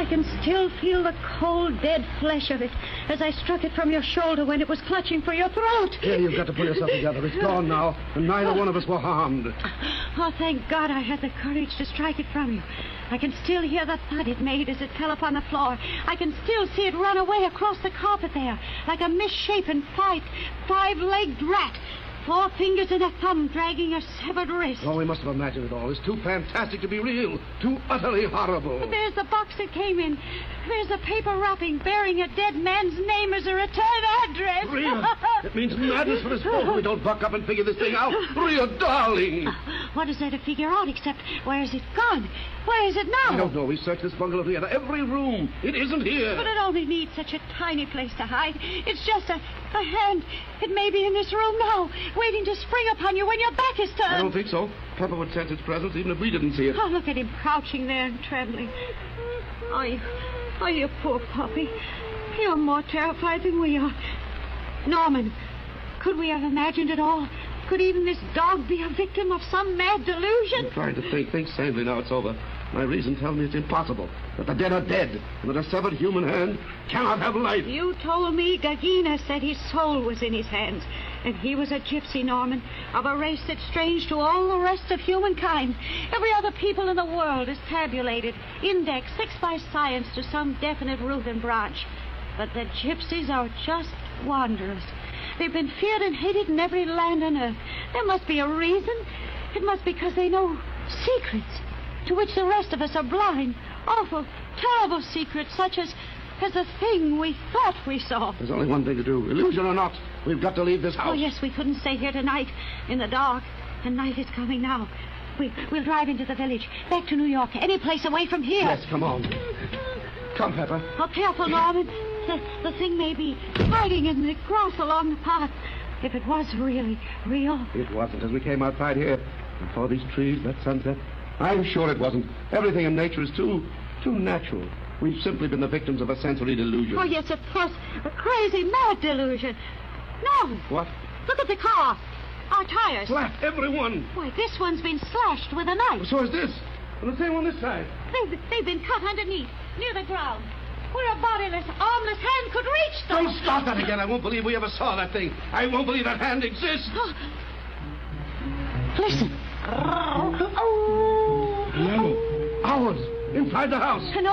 I can still feel the cold, dead flesh of it as I struck it from your shoulder when it was clutching for your throat. Here, you've got to pull yourself together. It's gone now, and neither one of us were harmed. Oh, thank God I had the courage to strike it from you. I can still hear the thud it made as it fell upon the floor. I can still see it run away across the carpet there, like a misshapen, five-legged rat. 4 fingers and a thumb dragging a severed wrist. Oh, we must have imagined it all. It's too fantastic to be real. Too utterly horrible. But there's the box it came in. There's the paper wrapping bearing a dead man's name as a return address. Rhea, it means madness for us both if we don't buck up and figure this thing out. Rhea, darling. What is there to figure out except where is it gone? Where is it now? I don't know. We searched this bungalow together. Every room. It isn't here. But it only needs such a tiny place to hide. It's just a hand. It may be in this room now, waiting to spring upon you when your back is turned. I don't think so. Pepper would sense its presence even if we didn't see it. Oh, look at him crouching there and trembling. Oh, you poor puppy. You're more terrified than we are. Norman, could we have imagined it all? Could even this dog be a victim of some mad delusion? I'm trying to think sanely now it's over. My reason tells me it's impossible. That the dead are dead, and that a severed human hand cannot have life. You told me Gagina said his soul was in his hands, and he was a gypsy, Norman, of a race that's strange to all the rest of humankind. Every other people in the world is tabulated, indexed, fixed by science to some definite root and branch. But the gypsies are just wanderers. They've been feared and hated in every land on earth. There must be a reason. It must be because they know secrets to which the rest of us are blind. Awful, terrible secrets, such as the thing we thought we saw. There's only one thing to do. Illusion or not, we've got to leave this house. Oh, yes, we couldn't stay here tonight in the dark. And night is coming now. We'll drive into the village, back to New York, any place away from here. Yes, come on. Come, Pepper. Oh, careful, Norman. The thing may be hiding in the grass along the path. If it was really real. It wasn't as we came outside here. And saw these trees, that sunset. I'm sure it wasn't. Everything in nature is too natural. We've simply been the victims of a sensory delusion. Oh, yes, of course. A crazy, mad delusion. No. What? Look at the car. Our tires. Slapped, every one. Why, this one's been slashed with a knife. So is this. And the same on this side. They've been cut underneath, near the ground. Where a bodiless, armless hand could reach them. Don't start that again. I won't believe we ever saw that thing. I won't believe that hand exists. Listen. No. Ours. Inside the house.